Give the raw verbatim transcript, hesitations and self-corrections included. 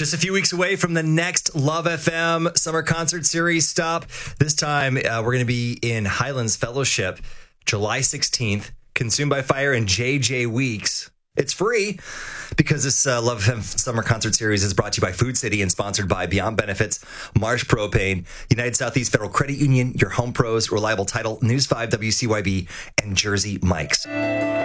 Just a few weeks away from the next Love F M Summer Concert Series stop. This time, uh, we're going to be in Highlands Fellowship, July sixteenth, Consumed by Fire and J J Weeks. It's free because this uh, Love F M Summer Concert Series is brought to you by Food City and sponsored by Beyond Benefits, Marsh Propane, United Southeast Federal Credit Union, Your Home Pros, Reliable Title, News five, W C Y B, and Jersey Mike's.